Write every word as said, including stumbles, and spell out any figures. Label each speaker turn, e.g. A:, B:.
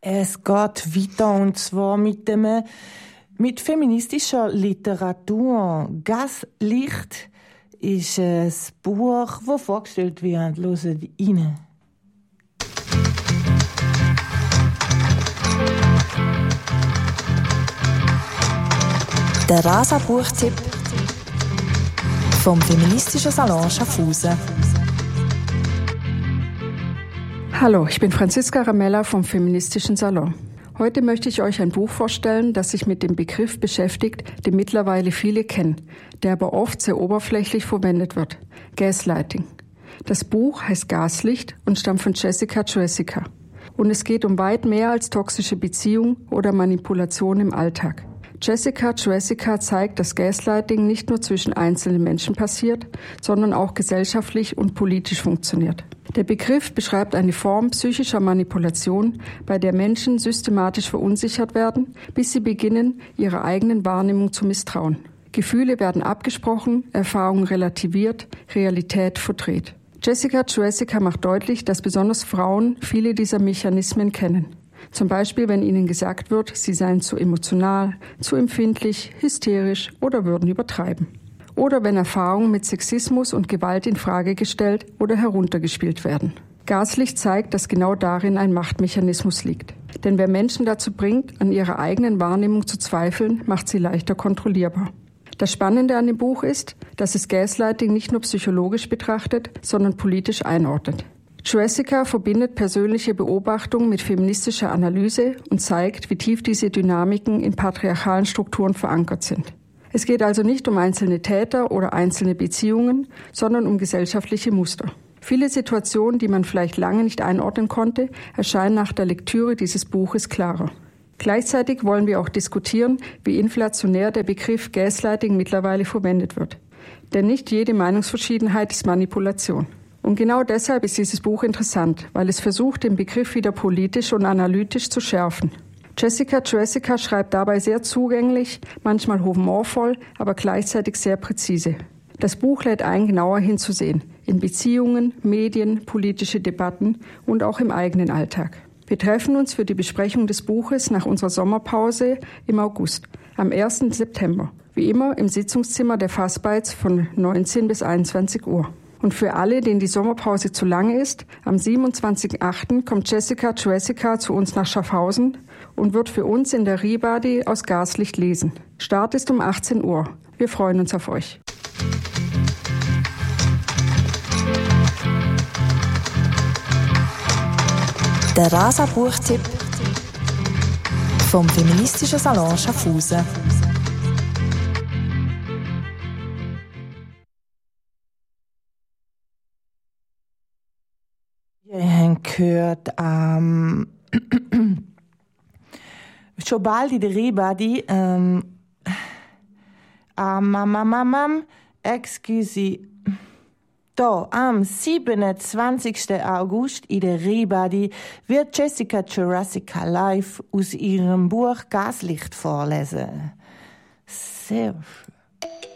A: Es geht weiter, und zwar mit dem, mit feministischer Literatur. Gaslicht ist ein Buch, das vorgestellt wird. Hört rein.
B: Der Rasa-Buchtipp vom feministischen Salon Schaffhausen.
C: Hallo, ich bin Franziska Ramella vom feministischen Salon. Heute möchte ich euch ein Buch vorstellen, das sich mit dem Begriff beschäftigt, den mittlerweile viele kennen, der aber oft sehr oberflächlich verwendet wird: Gaslighting. Das Buch heißt Gaslicht und stammt von Jessica Jessica. Und es geht um weit mehr als toxische Beziehung oder Manipulation im Alltag. Jessica Jessica zeigt, dass Gaslighting nicht nur zwischen einzelnen Menschen passiert, sondern auch gesellschaftlich und politisch funktioniert. Der Begriff beschreibt eine Form psychischer Manipulation, bei der Menschen systematisch verunsichert werden, bis sie beginnen, ihrer eigenen Wahrnehmung zu misstrauen. Gefühle werden abgesprochen, Erfahrungen relativiert, Realität verdreht. Jessica Jessica macht deutlich, dass besonders Frauen viele dieser Mechanismen kennen. Zum Beispiel, wenn ihnen gesagt wird, sie seien zu emotional, zu empfindlich, hysterisch oder würden übertreiben. Oder wenn Erfahrungen mit Sexismus und Gewalt in Frage gestellt oder heruntergespielt werden. Gaslicht zeigt, dass genau darin ein Machtmechanismus liegt. Denn wer Menschen dazu bringt, an ihrer eigenen Wahrnehmung zu zweifeln, macht sie leichter kontrollierbar. Das Spannende an dem Buch ist, dass es Gaslighting nicht nur psychologisch betrachtet, sondern politisch einordnet. Jessica verbindet persönliche Beobachtung mit feministischer Analyse und zeigt, wie tief diese Dynamiken in patriarchalen Strukturen verankert sind. Es geht also nicht um einzelne Täter oder einzelne Beziehungen, sondern um gesellschaftliche Muster. Viele Situationen, die man vielleicht lange nicht einordnen konnte, erscheinen nach der Lektüre dieses Buches klarer. Gleichzeitig wollen wir auch diskutieren, wie inflationär der Begriff Gaslighting mittlerweile verwendet wird. Denn nicht jede Meinungsverschiedenheit ist Manipulation. Und genau deshalb ist dieses Buch interessant, weil es versucht, den Begriff wieder politisch und analytisch zu schärfen. Jessica Jessica schreibt dabei sehr zugänglich, manchmal humorvoll, aber gleichzeitig sehr präzise. Das Buch lädt ein, genauer hinzusehen, in Beziehungen, Medien, politische Debatten und auch im eigenen Alltag. Wir treffen uns für die Besprechung des Buches nach unserer Sommerpause im August, am ersten September, wie immer im Sitzungszimmer der Fassbeiz von neunzehn bis einundzwanzig Uhr. Und für alle, denen die Sommerpause zu lange ist, am siebenundzwanzigsten achten kommt Jessica Jessica zu uns nach Schaffhausen und wird für uns in der Ribadi aus Gaslicht lesen. Start ist um achtzehn Uhr. Wir freuen uns auf euch.
B: Der Rasa-Buchtipp vom feministischen Salon Schaffhausen.
A: Wir haben gehört, ähm, schon bald in der Ribadi, ähm, ähm, ähm, ähm, ähm, excuse, da, am siebenundzwanzigsten August in der Ribadi wird Jessica Jessica live aus ihrem Buch Gaslicht vorlesen. Sehr schön.